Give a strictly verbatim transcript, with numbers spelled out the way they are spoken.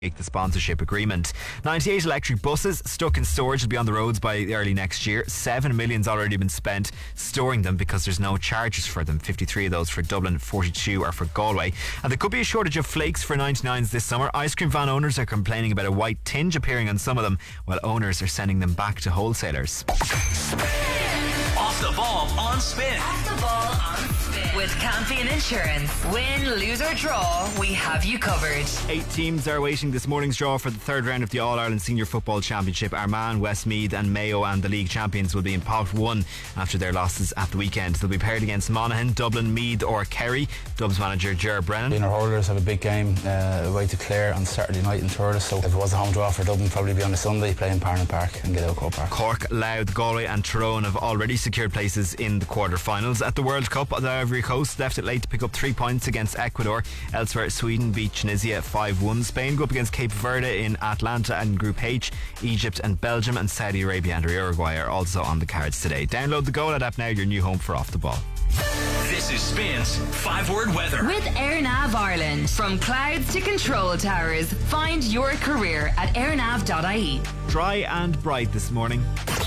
the sponsorship agreement. ninety-eight electric buses stuck in storage will be on the roads by early next year. seven million's already been spent storing them because there's no charges for them. fifty-three of those for Dublin, forty-two are for Galway. And there could be a shortage of flakes for ninety-nines this summer. Ice cream van owners are complaining about a white tinge appearing on some of them, while owners are sending them back to wholesalers. Off the ball on Spin. Off the ball on Spin. With Campion Insurance. Win, lose or draw, we have you covered. Eight teams are awaiting this morning's draw for the third round of the All-Ireland Senior Football Championship. Armagh, Westmeath and Mayo and the league champions will be in pot one after their losses at the weekend. They'll be paired against Monaghan, Dublin, Meath or Kerry. Dubs manager Ger Brennan. Inner holders have a big game uh, away to Clare on Saturday night in Thurles, so if it was a home draw for Dublin, probably be on a Sunday playing Parnell Park and Gallowco Park. Cork, Louth, Galway and Tyrone have already secured places in the quarter-finals. At the World Cup, the Ivory Coast left it late to pick up three points against Ecuador. Elsewhere, Sweden beat Tunisia five one. Spain go up against Cape Verde in Atlanta and Group H. Egypt and Belgium and Saudi Arabia and Uruguay are also on the cards today. Download the Go Lad app now, your new home for Off the Ball. This is Spin's five-word weather. With AirNav Ireland. From clouds to control towers, find your career at airnav dot I E. Dry and bright this morning.